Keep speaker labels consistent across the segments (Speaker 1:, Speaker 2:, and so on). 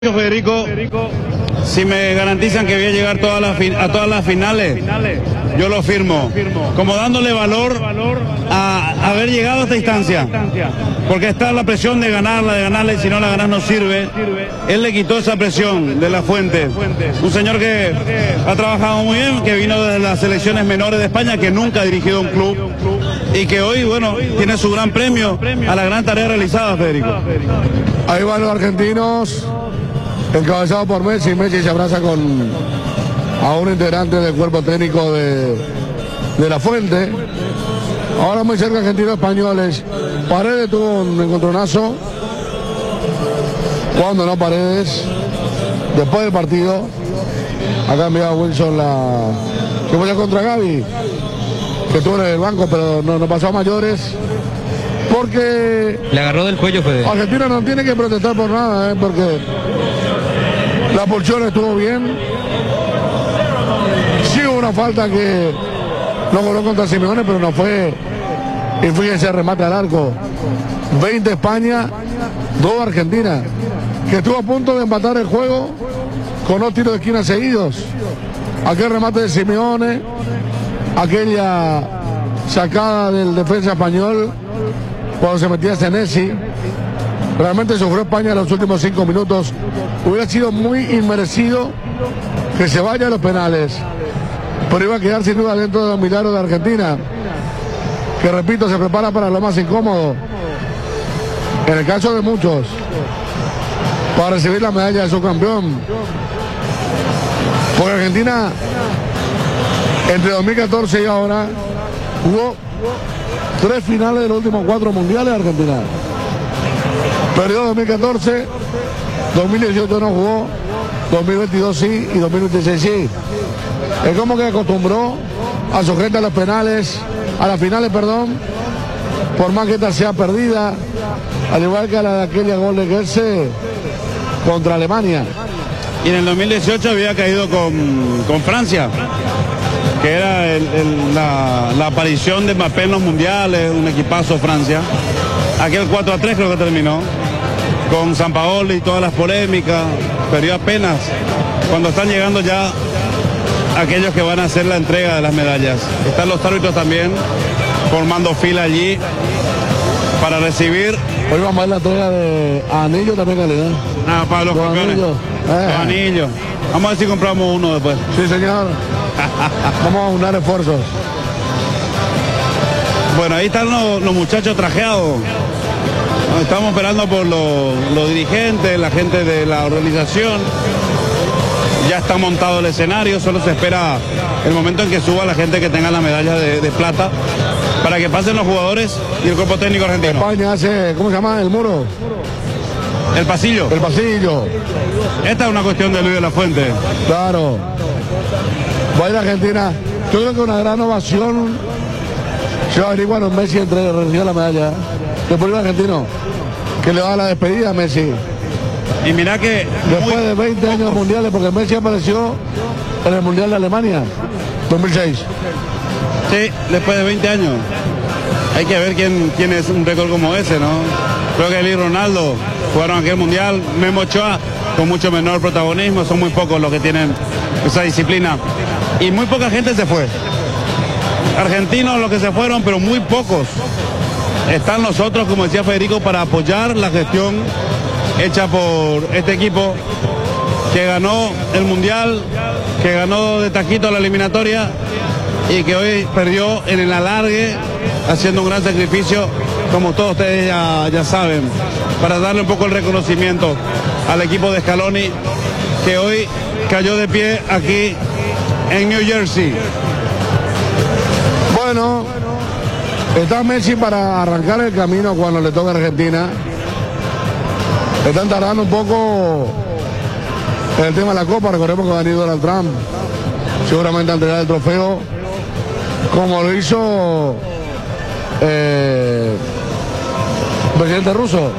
Speaker 1: Federico, si me garantizan que voy a llegar a todas las finales, yo lo firmo, como dándole valor a haber llegado a esta instancia, porque está la presión de ganarla, y si no la ganas no sirve. Él le quitó esa presión de La Fuente, un señor que ha trabajado muy bien, que vino desde las selecciones menores de España, que nunca ha dirigido un club y que hoy, bueno, tiene su gran premio a la gran tarea realizada, Federico.
Speaker 2: Ahí van los argentinos, encabezado por Messi. Messi se abraza a un integrante del cuerpo técnico de La Fuente. Ahora muy cerca argentinos españoles. Paredes tuvo un encontronazo. Cuando no Paredes, después del partido, ha cambiado Wilson que fue contra Gavi, que estuvo en el banco, pero no pasó a mayores. Porque
Speaker 3: le agarró del cuello, Fede.
Speaker 2: Argentina no tiene que protestar por nada, porque la pulsión estuvo bien. Sí hubo una falta que no cobró contra Simeone, pero no fue. Y fíjense, remate al arco. 20 España, 2 Argentina, que estuvo a punto de empatar el juego con 2 tiros de esquina seguidos. Aquel remate de Simeone, aquella sacada del defensa español cuando se metía Senesi. Realmente sufrió España en los últimos 5 minutos. Hubiera sido muy inmerecido que se vaya a los penales, pero iba a quedar sin duda dentro de los milagros de Argentina, que repito, se prepara para lo más incómodo, en el caso de muchos, para recibir la medalla de su campeón. Porque Argentina, entre 2014 y ahora, jugó 3 finales de los últimos 4 mundiales de Argentina. Perdió 2014, 2018 no jugó, 2022 sí y 2026 sí. Es como que acostumbró a sujetar a las finales, por más que esta sea perdida, al igual que a la de aquella gol de Götze contra Alemania.
Speaker 1: Y en el 2018 había caído con Francia, que era la aparición de Mbappé en los mundiales, un equipazo Francia. Aquel 4-3 creo que terminó, con Sampaoli y todas las polémicas, perdió apenas cuando están llegando ya aquellos que van a hacer la entrega de las medallas. Están los árbitros también formando fila allí para recibir.
Speaker 2: Hoy vamos a ver la entrega de anillo también, calidad.
Speaker 1: Para los campeones. Los anillos. Vamos a ver si compramos uno después.
Speaker 2: Sí, señor. Vamos a unar esfuerzos.
Speaker 1: Bueno, ahí están los muchachos trajeados. Estamos esperando por los dirigentes, la gente de la organización. Ya está montado el escenario, solo se espera el momento en que suba la gente que tenga la medalla de plata para que pasen los jugadores y el cuerpo técnico argentino.
Speaker 2: España hace, ¿cómo se llama? El muro.
Speaker 1: El pasillo.
Speaker 2: El pasillo.
Speaker 1: Esta es una cuestión de Luis de la Fuente.
Speaker 2: Claro. Va a ir a Argentina. Yo creo que una gran ovación se va a venir cuando Messi reciba la medalla. Después el argentino, que le va a la despedida a Messi.
Speaker 1: Y mira que
Speaker 2: después de 20 años de mundiales, porque Messi apareció en el Mundial de Alemania, 2006.
Speaker 1: Sí, después de 20 años. Hay que ver quién es un récord como ese, ¿no? Creo que él y Ronaldo jugaron aquel mundial. Memo Ochoa con mucho menor protagonismo. Son muy pocos los que tienen esa disciplina. Y muy poca gente se fue. Argentinos los que se fueron, pero muy pocos. Están nosotros, como decía Federico, para apoyar la gestión hecha por este equipo que ganó el mundial, que ganó de taquito la eliminatoria y que hoy perdió en el alargue, haciendo un gran sacrificio, como todos ustedes ya saben, para darle un poco el reconocimiento al equipo de Scaloni, que hoy cayó de pie aquí en New Jersey.
Speaker 2: Bueno, está Messi para arrancar el camino cuando le toca a Argentina. Están tardando un poco en el tema de la Copa. Recordemos que va a venir Donald Trump seguramente a entregar el trofeo, como lo hizo el presidente ruso.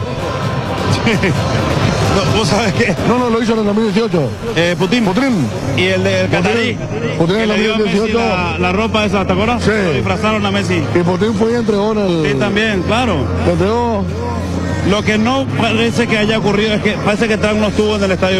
Speaker 1: No, ¿vos sabés qué?
Speaker 2: No, lo hizo en el 2018.
Speaker 1: Putin.
Speaker 2: Y
Speaker 1: el del Catarí.
Speaker 2: Putin en el 2018.
Speaker 1: La ropa esa, ¿te acuerdas?
Speaker 2: Sí.
Speaker 1: Lo disfrazaron a Messi.
Speaker 2: Y Putin fue y entregó en el...
Speaker 1: Sí, también, claro.
Speaker 2: Le entregó
Speaker 1: Lo que no parece que haya ocurrido es que parece que Trump no estuvo en el estadio